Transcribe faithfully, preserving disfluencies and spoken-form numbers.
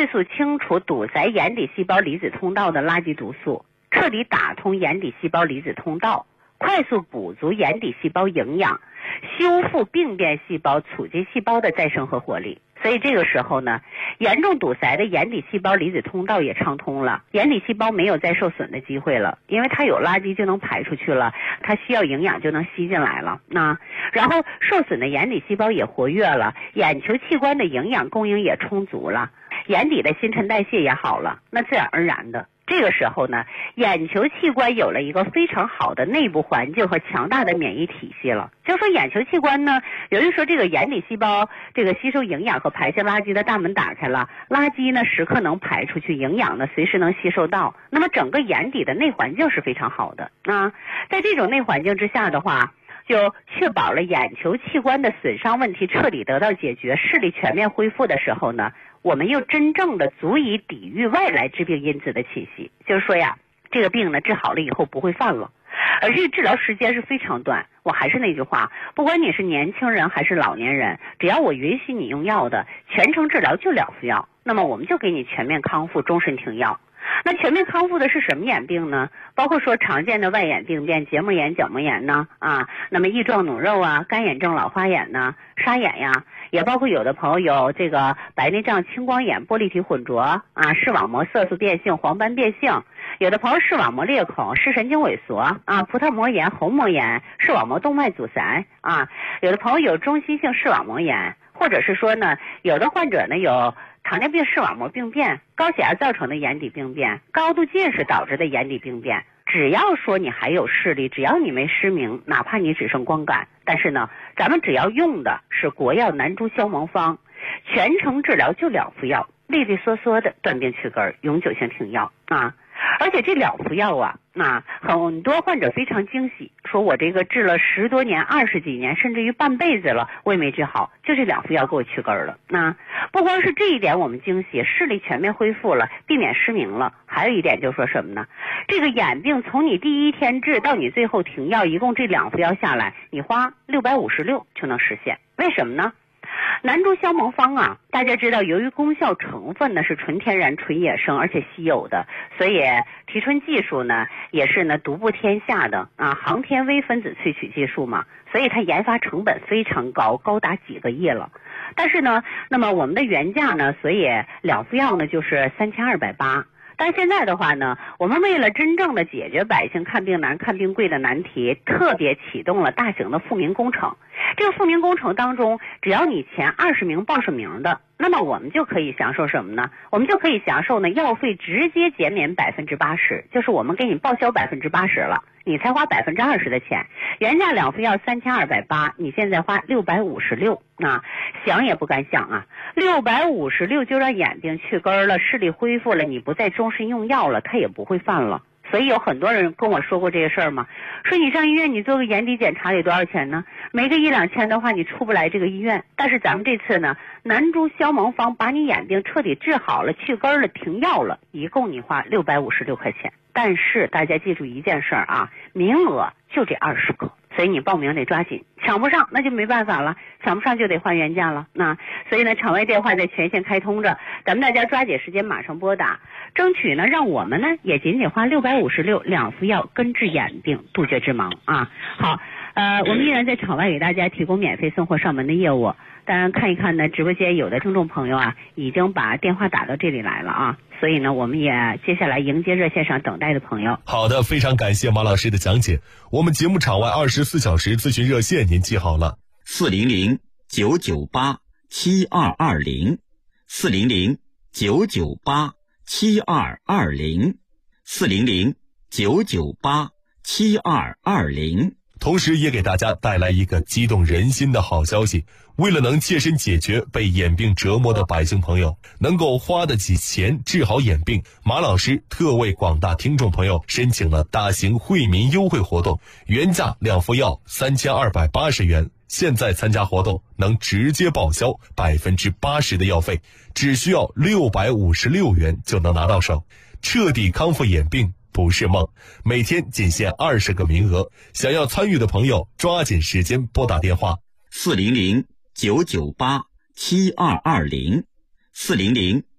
迅速清除堵塞眼底细胞离子通道的垃圾毒素，彻底打通眼底细胞离子通道，快速补足眼底细胞营养，修复病变细胞，促进细胞的再生和活力。所以这个时候呢，严重堵塞的眼底细胞离子通道也畅通了，眼底细胞没有再受损的机会了，因为它有垃圾就能排出去了，它需要营养就能吸进来了。那然后受损的眼底细胞也活跃了，眼球器官的营养供应也充足了，眼底的新陈代谢也好了，那自然而然的这个时候呢，眼球器官有了一个非常好的内部环境和强大的免疫体系了。就说眼球器官呢，由于说这个眼底细胞这个吸收营养和排泄垃圾的大门打开了，垃圾呢时刻能排出去，营养呢随时能吸收到，那么整个眼底的内环境是非常好的。那在这种内环境之下的话，就确保了眼球器官的损伤问题彻底得到解决，视力全面恢复的时候呢，我们又真正的足以抵御外来致病因子的侵袭。就是说呀，这个病呢治好了以后不会犯了，而且治疗时间是非常短。我还是那句话，不管你是年轻人还是老年人，只要我允许你用药的，全程治疗就两副药，那么我们就给你全面康复，终身停药。那全面康复的是什么眼病呢？包括说常见的外眼病变，结膜炎、角膜炎呢，啊，那么翼状脓肉啊，干眼症、老花眼呢，沙眼呀，也包括有的朋友有这个白内障、青光眼、玻璃体混浊啊，视网膜色素变性、黄斑变性，有的朋友视网膜裂孔、视神经萎缩啊，葡萄膜炎、虹膜炎、视网膜动脉阻塞啊，有的朋友有中心性视网膜炎，或者是说呢，有的患者呢有糖尿病视网膜病变、高血压造成的眼底病变、高度近视导致的眼底病变。只要说你还有视力，只要你没失明，哪怕你只剩光感，但是呢，咱们只要用的是国药南珠消盲方，全程治疗就两副药，利利索索的断病去根，永久性停药啊。而且这两副药啊，那很多患者非常惊喜，说我这个治了十多年、二十几年，甚至于半辈子了，我也没治好，就这两副药给我去根了。那不光是这一点我们惊喜，视力全面恢复了，避免失明了，还有一点就是说什么呢？这个眼病从你第一天治到你最后停药，一共这两副药下来，你花六百五十六就能实现。为什么呢？南珠消盲方啊，大家知道，由于功效成分呢是纯天然、纯野生，而且稀有的，所以提纯技术呢也是呢独步天下的啊，航天微分子萃取技术嘛，所以它研发成本非常高，高达几个亿了。但是呢，那么我们的原价呢，所以两副药呢就是三千二百八。但是现在的话呢，我们为了真正的解决百姓看病难、看病贵的难题，特别启动了大型的富民工程。这个富民工程当中，只要你前二十名报上名的，那么我们就可以享受什么呢？我们就可以享受呢药费直接减免百分之八十，就是我们给你报销百分之八十了，你才花百分之二十的钱。原价两副药三千二百八，你现在花六百五十六，啊，想也不敢想啊，六百五十六就让眼病去根了，视力恢复了，你不再终身用药了，它也不会犯了。所以有很多人跟我说过这个事儿嘛，说你上医院你做个眼底检查得多少钱呢？没个一两千的话你出不来这个医院。但是咱们这次呢，南珠消盲方把你眼病彻底治好了，去根了，停药了，一共你花六百五十六块钱。但是大家记住一件事儿啊，名额就这二十个，所以你报名得抓紧，抢不上那就没办法了，抢不上就得换原价了。那所以呢，场外电话在全线开通着，咱们大家抓紧时间马上拨打，争取呢让我们呢也仅仅花六百五十六两副药根治眼病，杜绝致盲啊。好，呃，我们依然在场外给大家提供免费送货上门的业务。当然看一看呢，直播间有的听众朋友啊，已经把电话打到这里来了啊，所以呢，我们也接下来迎接热线上等待的朋友。 好的，非常感谢马老师的讲解。我们节目场外二十四小时咨询热线您记好了： 四零零九九八七二二零，四零零九九八七二二零，四零零九九八七二二零。 同时也给大家带来一个激动人心的好消息，为了能切身解决被眼病折磨的百姓朋友能够花得起钱治好眼病，马老师特为广大听众朋友申请了大型惠民优惠活动，原价两副药三千二百八十元，现在参加活动能直接报销百分之八十的药费，只需要六百五十六元就能拿到手，彻底康复眼病不是梦。每天仅限二十个名额，想要参与的朋友抓紧时间拨打电话： 四零零九九八七二二零，四零零